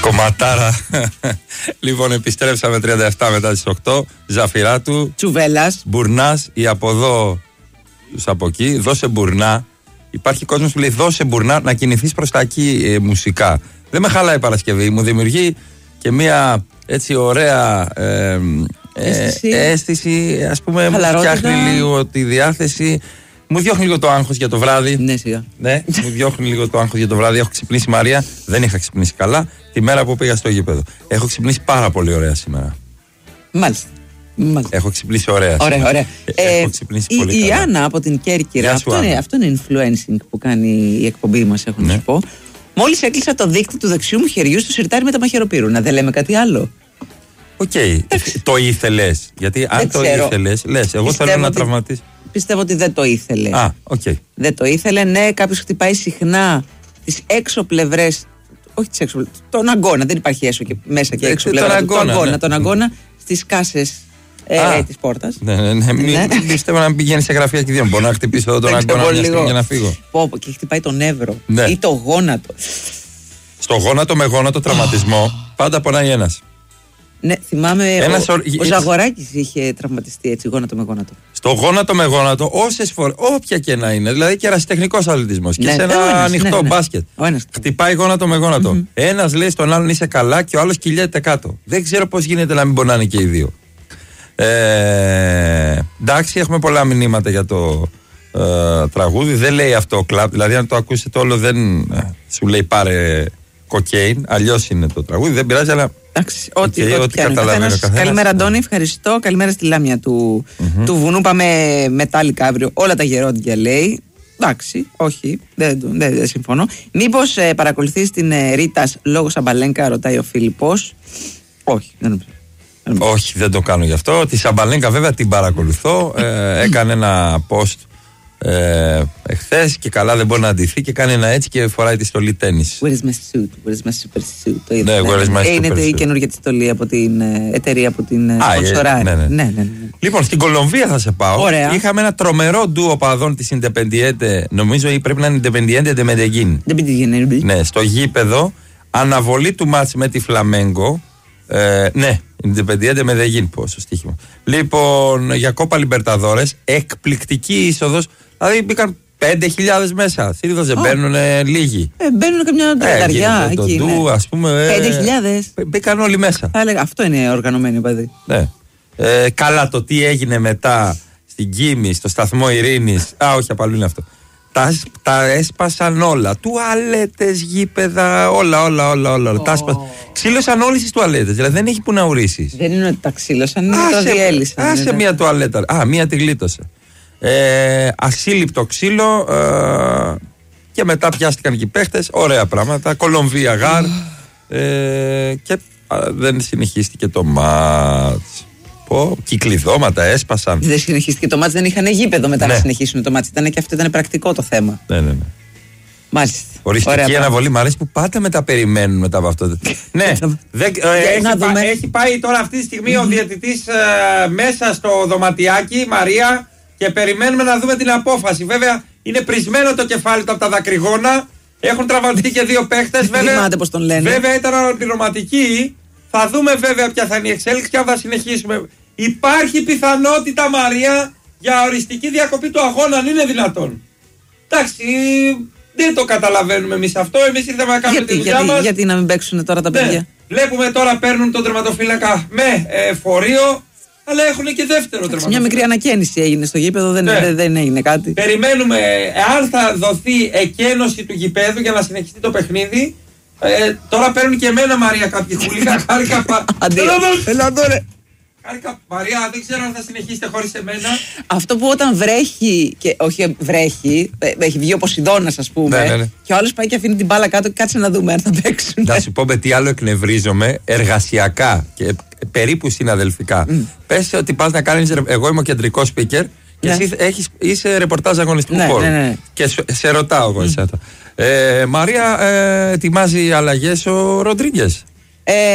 Κομματάρα. Λοιπόν, επιστρέψαμε 37 μετά τις 8. Ζαφυράτου, Τσουβέλλας, Μπουρνάς, ή από εδώ τους από εκεί. Δώσε μπουρνά. Υπάρχει κόσμος που λέει δώσε μπουρνά να κινηθείς προς τα εκεί μουσικά. Δεν με χαλάει η Παρασκευή. Μου δημιουργεί και μια έτσι ωραία αίσθηση. Ας πούμε, μου φτιάχνει λίγο τη διάθεση. Μου διώχνει λίγο το άγχος για το βράδυ. Ναι, σιγά. Ναι, μου διώχνει λίγο το άγχος για το βράδυ. Έχω ξυπνήσει, Μαρία. Δεν είχα ξυπνήσει καλά τη μέρα που πήγα στο γήπεδο. Έχω ξυπνίσει πάρα πολύ ωραία σήμερα. Μάλιστα. Έχω ξυπνήσει ωραία. Ωραία. Έχω ξυπνήσει πολύ καλά. Η Άννα από την Κέρκυρα. Αυτό είναι influencing που κάνει η εκπομπή μας, έχω να σου πω. Μόλις έκλεισα το δείκτη του δεξιού μου χεριού στο σιρτάρι με τα μαχαιροπύρουνα. Δεν λέμε κάτι άλλο. Οκ. Το ήθελες. Γιατί αν το ήθελες, λες, εγώ θέλω να τραυματίσω. Πιστεύω ότι δεν το ήθελε. Δεν το ήθελε. Ναι, κάποιος χτυπάει συχνά τις έξω πλευρές. Όχι τις έξω πλευρές. Τον αγκώνα. Δεν υπάρχει έσω και μέσα και έξω πλευρά. Τον αγκώνα στις κάσες της πόρτας. Ναι. Πιστεύω να πηγαίνει σε γραφεία και δύο. Μπορώ να χτυπήσω εδώ τον αγκώνα για να φύγω. Και χτυπάει τον εύρο ή το γόνατο. Στο γόνατο με γόνατο τραυματισμό πάντα πονάει ένας. Ναι, θυμάμαι ο Ζαγοράκης είχε τραυματιστεί έτσι γόνατο με γόνατο. Στο γόνατο με γόνατο, όσες φορές, όποια και να είναι, δηλαδή και ερασιτεχνικός αθλητισμός και σε ένα ανοιχτό μπάσκετ. Χτυπάει γόνατο με γόνατο. Ένας λέει στον άλλον είσαι καλά και ο άλλος κυλιέται κάτω. Δεν ξέρω πώς γίνεται να μην μπορεί να είναι και οι δύο. Εντάξει, έχουμε πολλά μηνύματα για το τραγούδι. Δεν λέει αυτό κλαμπ, δηλαδή αν το ακούσετε όλο δεν σου λέει πάρε κοκέιν, αλλιώς είναι το τραγούδι, δεν πειράζει, αλλά εντάξει, ό,τι καταλαβαίνει. Καλημέρα, Αντώνη, ευχαριστώ. Καλημέρα στη Λάμια του βουνού. Πάμε μετάλλικα αύριο. Όλα τα γερόντια λέει. Εντάξει, όχι, δεν συμφωνώ. Μήπως παρακολουθείς την Ρίτας λόγω Σαμπαλένκα, ρωτάει ο Φίλιππος. Όχι, δεν νομίζω. Όχι, δεν το κάνω γι' αυτό. Τη Σαμπαλένκα βέβαια την παρακολουθώ. Έκανε ένα post εχθές και καλά δεν μπορεί να αντιθεί και κάνει ένα έτσι και φοράει τη στολή τένις. Where is my suit, where is my super suit. Ναι, where is my super είναι suit. η καινούργια τη στολή από την εταιρεία που την σπονσοράρει. Ναι. Λοιπόν, στην Κολομβία θα σε πάω. Ωραία. Είχαμε ένα τρομερό ντουο παδών της Independiente, νομίζω πρέπει να είναι Independiente de Medellín. Ναι, στο γήπεδο, αναβολή του μάτς με τη Φλαμέγκο. Ναι, Independiente Medellín, πόσο στοίχημα. Λοιπόν, για Κόπα Λιμπερταδόρες, εκπληκτική είσοδος. Δηλαδή μπήκαν 5.000 μέσα. Συνήθως δεν μπαίνουν λίγοι. Μπαίνουν καμιά τεταριά εκεί. Το ας πούμε. 5.000. Μπήκαν όλοι μέσα. Θα έλεγα, αυτό είναι οργανωμένο παιδί. Ναι. Καλά, το τι έγινε μετά στην Κίμη, στο σταθμό Ειρήνης. Όχι, απαλού είναι αυτό. Τα έσπασαν όλα. Τουαλέτες, γήπεδα, όλα. Τα έσπασαν. Ξύλωσαν όλες τις τουαλέτες. Δηλαδή δεν έχει που να ουρίσεις. Δεν είναι ότι τα ξύλωσαν, είναι το διέλυσαν. Άσε μια τουαλέτα. Μία τη γλίτωσε. Ασύλληπτο ξύλο. Και μετά πιάστηκαν και οι παίχτες. Ωραία πράγματα. Κολομβία γάρ. Και δεν συνεχίστηκε το μάτς. Κυκλειδώματα έσπασαν. Δεν συνεχίστηκε το μάτς, δεν είχαν γήπεδο μετά να συνεχίσουν το μάτς. Και αυτό ήταν πρακτικό το θέμα. Ναι. Μάλιστα. Οριστική αναβολή, μου αρέσει που πάντα μεταπεριμένουν μετά από αυτό. Ναι, έχει πάει τώρα αυτή τη στιγμή ο διαιτητής μέσα στο δωματιάκι, Μαρία, και περιμένουμε να δούμε την απόφαση. Βέβαια είναι πρισμένο το κεφάλι του από τα δακρυγόνα. Έχουν τραυματιστεί και δύο παίχτες. Βέβαια ήταν ολοκληρωματική. Θα δούμε βέβαια ποια θα είναι η εξέλιξη και αν θα συνεχίσουμε. Υπάρχει πιθανότητα, Μαρία, για οριστική διακοπή του αγώνα, αν είναι δυνατόν. Εντάξει, δεν το καταλαβαίνουμε εμείς αυτό. Εμείς ήρθαμε να κάνουμε τη δουλειά μας. Γιατί να μην παίξουν τώρα τα παιδιά. Βλέπουμε τώρα παίρνουν τον τερματοφύλακα με φορείο, αλλά έχουν και δεύτερο τερματοφύλακα. Μια μικρή ανακαίνιση έγινε στο γήπεδο, δεν έγινε κάτι. Περιμένουμε αν θα δοθεί εκένωση του γηπέδου για να συνεχιστεί το παιχνίδι. Τώρα παίρνουν και εμένα, Μαρία, κάποιοι χούλικα. Χάρηκα, Μαρία, δεν ξέρω αν θα συνεχίσετε χωρίς εμένα. Αυτό που όταν βρέχει, και όχι βρέχει, έχει βγει ο Ποσειδώνας, ας πούμε, και ο άλλος πάει και αφήνει την μπάλα κάτω και κάτσε να δούμε αν θα παίξουν. Να σου πω με τι άλλο εκνευρίζομαι, εργασιακά και περίπου συναδελφικά. Πες ότι πας να κάνεις, εγώ είμαι ο κεντρικός speaker και εσύ είσαι ρεπορτάζ αγωνιστικού χώρου. Και σε ρωτάω εγώ εσένα. Μαρία, ετοιμάζει αλλαγές ο Ροντρίγκες.